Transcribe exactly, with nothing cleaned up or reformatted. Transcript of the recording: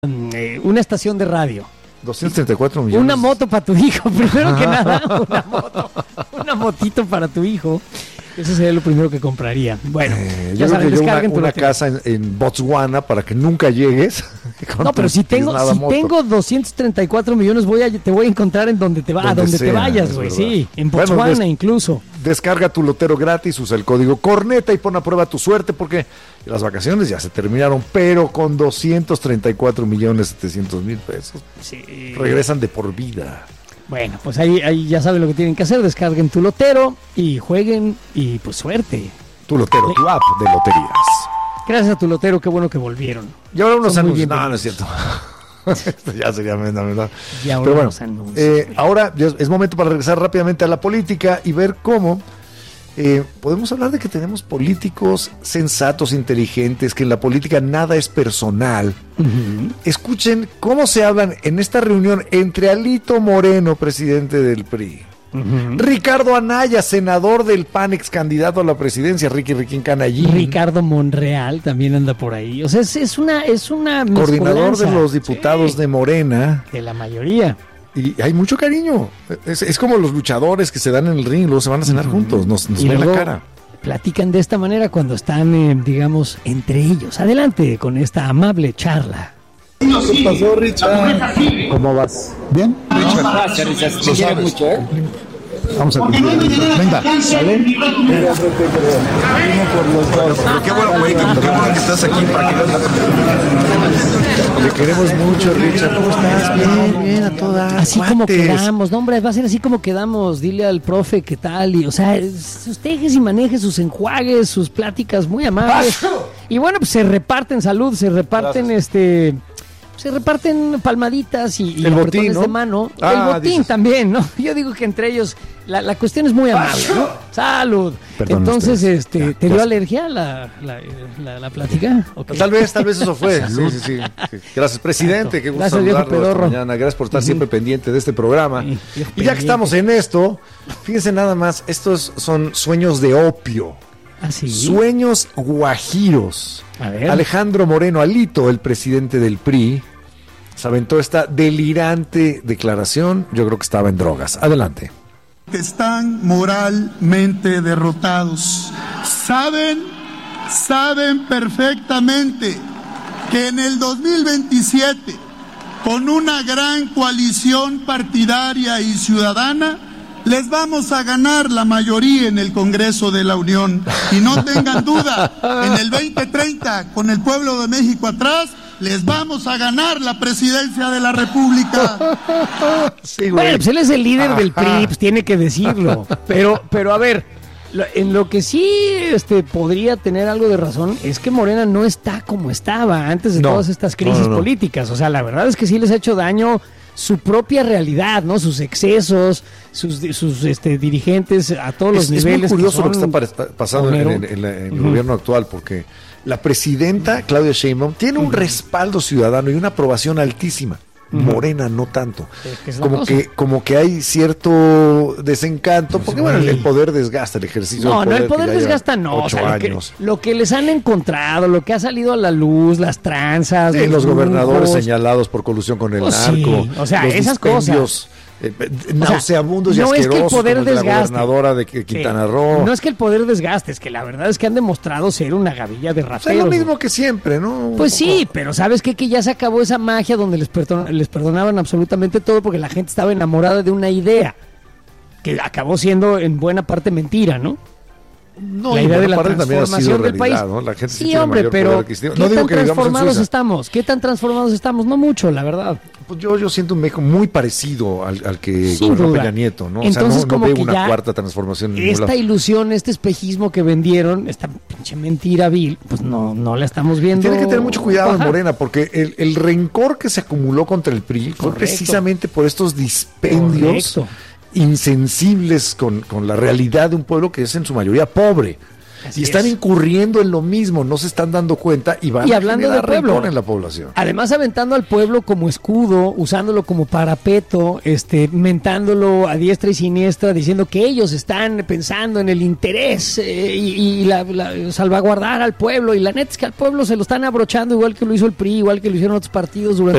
Eh, una estación de radio. doscientos treinta y cuatro millones. Una moto para tu hijo, primero que nada, una moto, una motito para tu hijo. Eso sería lo primero que compraría. Bueno, eh, ya yo saben, creo que yo descarguen una, tu una lotería. casa en, en Botswana para que nunca llegues. No, pero si tengo, si moto. tengo doscientos treinta y cuatro millones, voy a, te voy a encontrar en donde te va, donde, donde sea, te vayas, güey. Sí, en Botswana bueno, des, incluso. Descarga tu lotero gratis, usa el código Corneta y pon a prueba tu suerte porque las vacaciones ya se terminaron, pero con doscientos treinta y cuatro millones setecientos mil pesos sí. Regresan de por vida. Bueno, pues ahí, ahí ya saben lo que tienen que hacer, descarguen tu lotero y jueguen y pues suerte. Tu lotero, sí. Tu app de loterías. Gracias a tu lotero, qué bueno que volvieron. Y ahora unos anuncios. No, no es cierto. Esto ya sería verdad, ¿verdad? Y ahora Pero bueno, unos anuncios. Eh, ahora es momento para regresar rápidamente a la política y ver cómo eh, podemos hablar de que tenemos políticos sensatos, inteligentes, que en la política nada es personal. Uh-huh. Escuchen cómo se hablan en esta reunión entre Alito Moreno, presidente del P R I. Uh-huh. Ricardo Anaya, senador del P A N, ex candidato a la presidencia, Ricky Riquín Canallín. Ricardo Monreal también anda por ahí. O sea, es, es una es una coordinador de los diputados sí. de Morena. De la mayoría. Y hay mucho cariño. Es, es como los luchadores que se dan en el ring, luego se van a cenar uh-huh. juntos, nos, nos ven la cara. Platican de esta manera cuando están, eh, digamos, entre ellos. Adelante con esta amable charla. ¿Qué pasó, Richard? ¿Cómo vas? ¿Bien? Richard, gracias, Richard. Te quiere mucho, ¿eh? Vamos a cumplir. Venga, ¿sale? Venga, por los dos. Pero qué bueno, güey, qué, qué bueno que estás aquí para que te queremos mucho, Richard. ¿Cómo estás? Bien, bien, a todas. Así cuates. Como quedamos, no, hombre, va a ser así como quedamos. Dile al profe qué tal. Y, o sea, sus tejes y manejes, sus enjuagues, sus pláticas muy amables. Y bueno, pues se reparten salud, se reparten Gracias. este... Se reparten palmaditas y, y el botín, ¿no? de mano. Ah, el botín dices. También, ¿no? Yo digo que entre ellos la, la cuestión es muy amable, ¿no? Salud. Perdón Entonces, ustedes. este, ya, ¿te dio alergia la, la, la, la plática? Okay. Tal vez, tal vez eso fue. Sí, sí, sí, sí. Gracias, presidente. Qué gusto saludarlo esta mañana. Gracias por estar uh-huh. siempre pendiente de este programa. Sí, y pendiente. Ya que estamos en esto, fíjense nada más, estos son sueños de opio. ¿Ah, sí? Sueños guajiros. A ver. Alejandro Moreno Alito, el presidente del P R I, se aventó esta delirante declaración. Yo creo que estaba en drogas. Adelante. Están moralmente derrotados. Saben, saben perfectamente que en el dos mil veintisiete, con una gran coalición partidaria y ciudadana, les vamos a ganar la mayoría en el Congreso de la Unión. Y no tengan duda, en el veinte treinta, con el pueblo de México atrás, les vamos a ganar la presidencia de la República. Sí, bueno, pues él es el líder del P R I, pues tiene que decirlo. Pero, pero a ver, lo, en lo que sí este, podría tener algo de razón es que Morena no está como estaba antes de no, todas estas crisis no, no, no. políticas. O sea, la verdad es que sí les ha hecho daño su propia realidad, ¿no? Sus excesos, sus, sus este, dirigentes a todos los es, niveles. Es muy curioso que lo que está pasando en, en, en, la, en el uh-huh. gobierno actual, porque la presidenta Claudia Sheinbaum tiene un uh-huh. respaldo ciudadano y una aprobación altísima. Uh-huh. Morena no tanto. Es que como que como que hay cierto desencanto, pues porque sí. bueno, el poder desgasta el ejercicio. No, del poder no, el poder desgasta no. O sea, lo, que, lo que les han encontrado, lo que ha salido a la luz, las tranzas, sí, los, los gobernadores lujos. señalados por colusión con el pues narco. Sí. O sea, los esas cosas. Eh, nauseabundos o sea, y no asquerosos, es que el poder como el de la desgaste. gobernadora de Quintana sí. Roo. No es que el poder desgaste, es que la verdad es que han demostrado ser una gavilla de rateros. O sea, es lo mismo que siempre, ¿no? Pues sí, pero ¿sabes qué? Que ya se acabó esa magia donde les, perdon- les perdonaban absolutamente todo porque la gente estaba enamorada de una idea que acabó siendo en buena parte mentira, ¿no? No, la idea de la transformación realidad, del país. ¿no? La gente sí, hombre, pero ¿qué no tan digo que transformados estamos? ¿Qué tan transformados estamos? No mucho, la verdad. Pues yo, yo siento un México muy parecido al, al que Sin gobernó duda. Peña Nieto, ¿no? Entonces, o sea, no, como no veo que una ya cuarta transformación. En esta ilusión, este espejismo que vendieron, esta pinche mentira vil, pues no, no la estamos viendo. Tiene que tener mucho cuidado en Morena, porque el, el rencor que se acumuló contra el P R I fue Correcto. precisamente por estos dispendios Correcto. insensibles con, con la realidad de un pueblo que es en su mayoría pobre. Así y están es. incurriendo en lo mismo, no se están dando cuenta y van y hablando a generar del pueblo en la población. Además, aventando al pueblo como escudo, usándolo como parapeto, este, mentándolo a diestra y siniestra, diciendo que ellos están pensando en el interés eh, y, y la, la, salvaguardar al pueblo. Y la neta es que al pueblo se lo están abrochando igual que lo hizo el P R I, igual que lo hicieron otros partidos durante